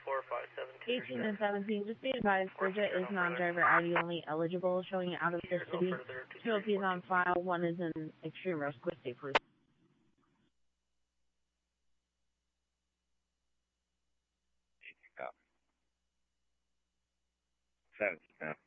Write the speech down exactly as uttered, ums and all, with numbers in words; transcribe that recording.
eighteen and seventeen, just be advised, Bridget is non-driver I D only eligible, showing out of the city. Two O Ps on file, one is in extreme risk with state proof. seventeen,